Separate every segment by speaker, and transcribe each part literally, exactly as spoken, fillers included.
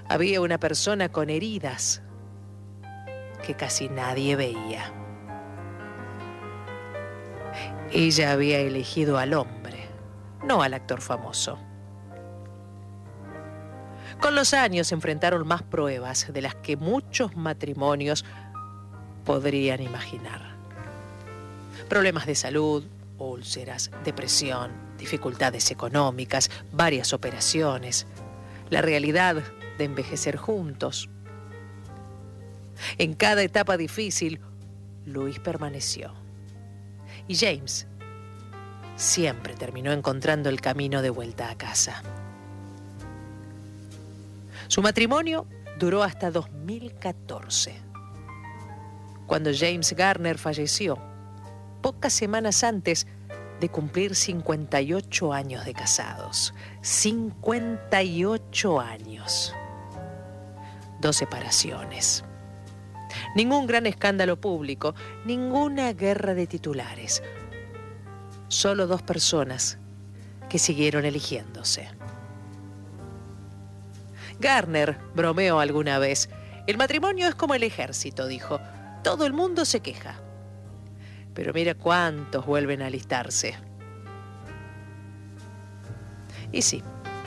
Speaker 1: había una persona con heridas que casi nadie veía. Ella había elegido al hombre, no al actor famoso. Con los años se enfrentaron más pruebas de las que muchos matrimonios podrían imaginar. Problemas de salud, úlceras, depresión, dificultades económicas, varias operaciones, la realidad de envejecer juntos. En cada etapa difícil, Louis permaneció. Y James siempre terminó encontrando el camino de vuelta a casa. Su matrimonio duró hasta dos mil catorce, cuando James Garner falleció, pocas semanas antes de cumplir cincuenta y ocho años de casados. cincuenta y ocho años. Dos separaciones. Ningún gran escándalo público, ninguna guerra de titulares. Solo dos personas que siguieron eligiéndose. Garner bromeó alguna vez. El matrimonio es como el ejército, dijo. Todo el mundo se queja. Pero mira cuántos vuelven a alistarse. Y sí,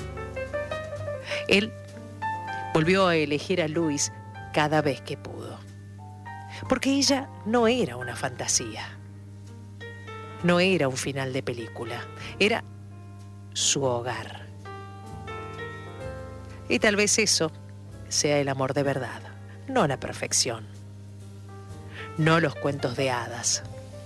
Speaker 1: él volvió a elegir a Louis cada vez que pudo. Porque ella no era una fantasía. No era un final de película. Era su hogar. Y tal vez eso sea el amor de verdad, no la perfección. No los cuentos de hadas.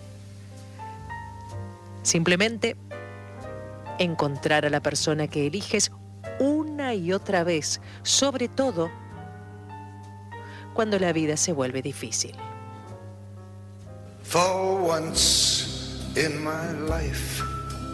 Speaker 1: Simplemente encontrar a la persona que eliges una y otra vez, sobre todo cuando la vida se vuelve difícil.
Speaker 2: For once in my life